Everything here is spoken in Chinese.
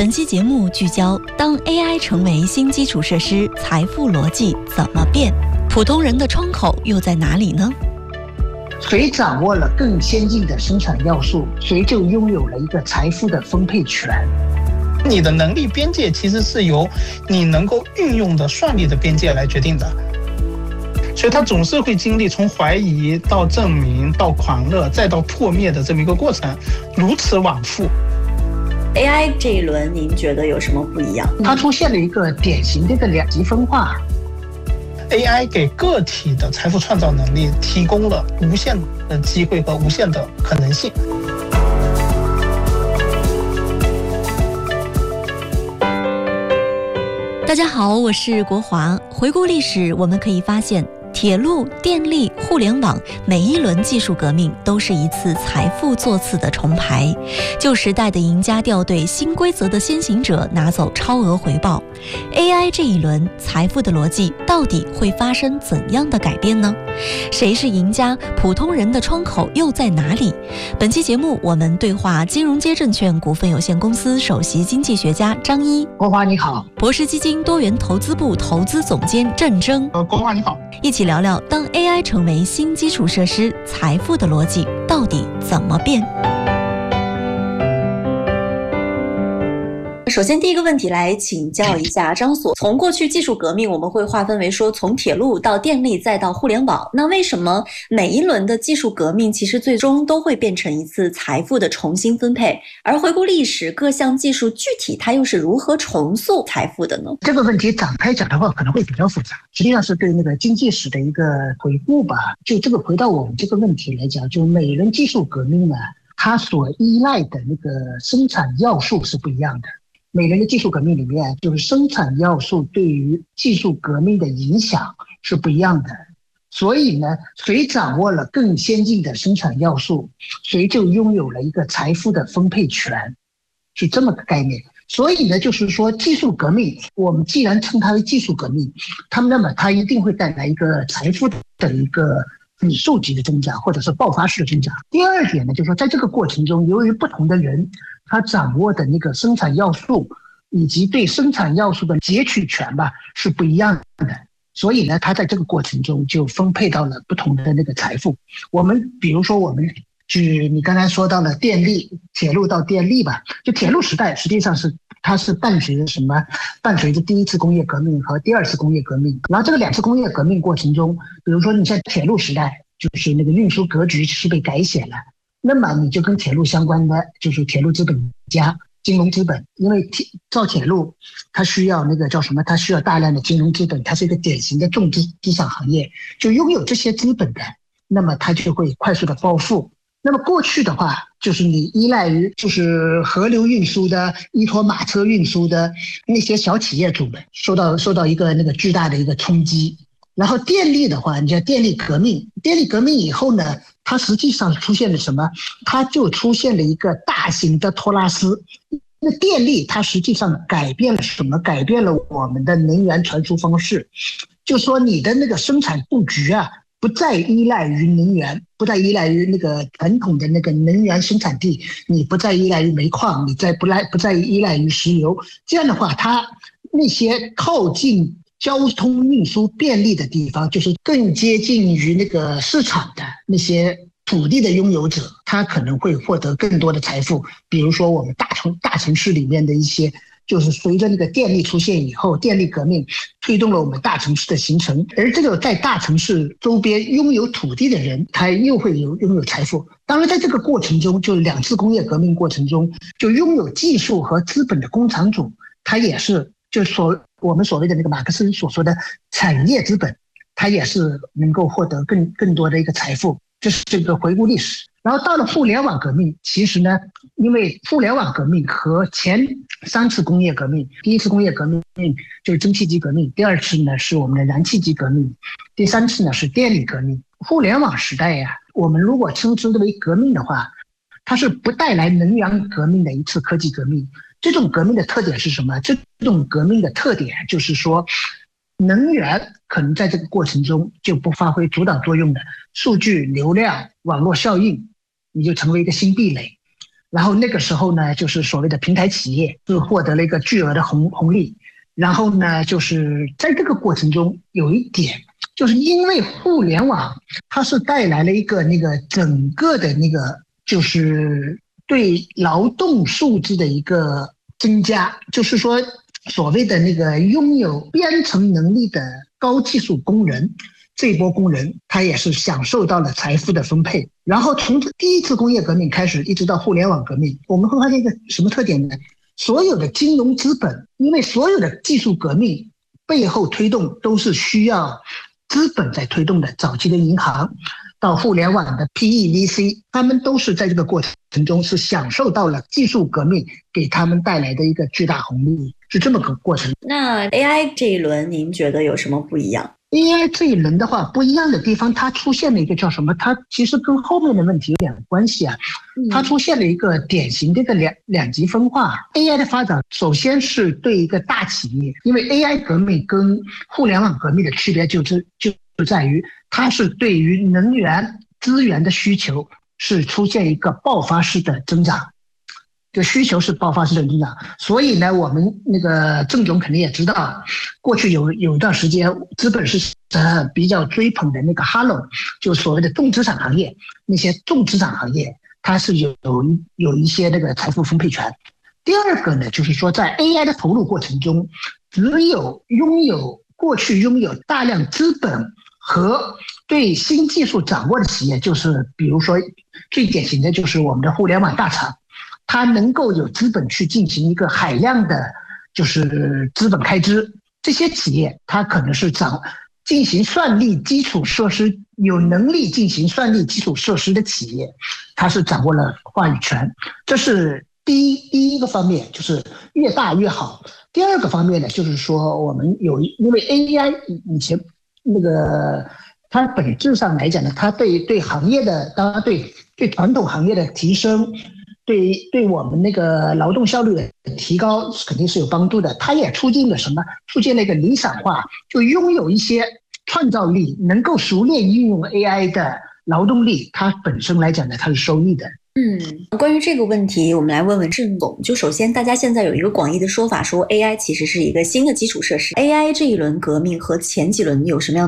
本期节目聚焦：当 AI 成为新基础设施，财富逻辑怎么变？普通人的窗口又在哪里呢？ 谁掌握了更先进的生产要素，谁就拥有了一个财富的分配权。 你的能力边界其实是由你能够运用的算力的边界来决定的，所以它总是会经历从怀疑到证明到狂热再到破灭的这么一个过程，如此往复。 AI 这一轮您觉得有什么不一样？ 它出现了一个典型的一个两极分化。 AI 给个体的财富创造能力提供了无限的机会和无限的可能性。 大家好，我是国华。回顾历史，我们可以发现，铁路、电力、互联网每一轮技术革命都是一次财富座次的重排，旧时代的赢家掉队，新规则的先行者拿走超额回报。AI 这一轮财富的逻辑到底会发生怎样的改变呢？谁是赢家？普通人的窗口又在哪里？本期节目我们对话金融街证券股份有限公司首席经济学家张一。 国华你好。 博时基金多元投资部投资总监郑铮。 国华你好。 一起聊聊当 AI 成为新基础设施，财富的逻辑到底怎么变？ 首先第一个问题来请教一下张所，从过去技术革命我们会划分为说从铁路到电力再到互联网，那为什么每一轮的技术革命其实最终都会变成一次财富的重新分配？而回顾历史，各项技术具体它又是如何重塑财富的呢？ 这个问题展开讲的话可能会比较复杂，实际上是对那个经济史的一个回顾吧。就这个回到我们这个问题来讲，就每轮技术革命呢，它所依赖的那个生产要素是不一样的。每轮的技术革命里面，就是生产要素对于技术革命的影响是不一样的。所以呢，谁掌握了更先进的生产要素，谁就拥有了一个财富的分配权，是这么个概念。所以呢，就是说技术革命，我们既然称它为技术革命，那么它一定会带来一个财富的一个指数级的增长，或者是爆发式的增长。第二点呢，就是说在这个过程中，由于不同的人他掌握的那个生产要素以及对生产要素的截取权吧是不一样的，所以呢，他在这个过程中就分配到了不同的那个财富。我们比如说，我们举你刚才说到了电力、铁路到电力吧，就铁路时代实际上它是伴随着第一次工业革命和第二次工业革命。然后这个两次工业革命过程中，比如说你在铁路时代，就是那个运输格局是被改写了，那么你就跟铁路相关的就是铁路资本家、金融资本，因为造铁路它需要那个叫什么？它需要大量的金融资本，它是一个典型的重资产行业，就拥有这些资本的，那么它就会快速的暴富。那么过去的话，就是你依赖于就是河流运输的、依托马车运输的那些小企业主们，受到一个那个巨大的一个冲击。然后电力的话，你像电力革命以后呢，它实际上出现了什么？它就出现了一个大型的托拉斯。那电力它实际上改变了什么？改变了我们的能源传输方式。就说你的那个生产布局啊，不再依赖于能源，不再依赖于那个传统的那个能源生产地，你不再依赖于煤矿，你不再依赖于石油。这样的话，它那些靠近交通运输便利的地方，就是更接近于那个市场的那些土地的拥有者，他可能会获得更多的财富。比如说我们大城市里面的一些，就是随着那个电力出现以后，电力革命推动了我们大城市的形成，而这个在大城市周边拥有土地的人，他又会拥有财富。当然在这个过程中，就两次工业革命过程中，就拥有技术和资本的工厂主，他也是我们所谓的那个马克思所说的产业资本，他也是能够获得更多的一个财富。这是这个回顾历史。然后到了互联网革命，其实呢，因为互联网革命和前三次工业革命，第一次工业革命就是蒸汽机革命，第二次呢是我们的燃气机革命，第三次呢是电力革命。互联网时代呀，我们如果称之为革命的话，它是不带来能源革命的一次科技革命。这种革命的特点是什么？这种革命的特点就是说，能源可能在这个过程中就不发挥主导作用的，数据流量、网络效应，你就成为一个新壁垒。 然后那个时候呢，就是所谓的平台企业是获得了一个巨额的红利。然后呢，就是在这个过程中有一点，就是因为互联网它是带来了一个那个整个的那个就是对劳动素质的一个增加，就是说所谓的那个拥有编程能力的高技术工人，这一波工人他也是享受到了财富的分配。然后从第一次工业革命开始一直到互联网革命，我们会发现一个什么特点呢？所有的金融资本，因为所有的技术革命背后推动都是需要资本在推动的，早期的银行到互联网的 PE、VC， 他们都是在这个过程中是享受到了技术革命给他们带来的一个巨大红利，是这么个过程。 那 AI 这一轮您觉得有什么不一样 ？AI 这一轮的话，不一样的地方，它出现了一个叫什么？它其实跟后面的问题有点关系啊。它出现了一个典型的一个两极分化。AI 的发展，首先是对一个大企业，因为 AI 革命跟互联网革命的区别就在于，它是对于能源资源的需求是出现一个爆发式的增长。这个需求是爆发式的增长，所以呢，我们那个郑总肯定也知道，过去有一段时间，资本市场比较追捧的那个哈喽，就所谓的重资产行业，那些重资产行业，它是有一些那个财富分配权。第二个呢，就是说在 AI 的投入过程中，只有过去拥有大量资本和对新技术掌握的企业，就是比如说最典型的就是我们的互联网大厂。它能够有资本去进行一个海量的，就是资本开支。这些企业它可能是进行算力基础设施，有能力进行算力基础设施的企业，它是掌握了话语权。这是第一个方面，就是越大越好。第二个方面呢，就是说我们因为 AI 以前那个它本质上来讲呢，它对行业的，当然对传统行业的提升。对我们那个劳动效率的提高肯定是有帮助的，它也促进了什么？促进了一个理想化，就拥有一些创造力，能够熟练运用 AI 的劳动力，它本身来讲呢，它是收益的。 关于这个问题，我们来问问郑总。就首先，大家现在有一个广义的说法，说 AI 其实是一个新的基础设施。AI 这一轮革命和前几轮有什么样的